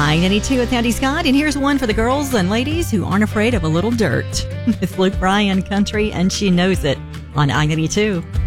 I-92 with Andy Scott, and here's one for the girls and ladies who aren't afraid of a little dirt. It's Luke Bryan Country, and She Knows It on I-92.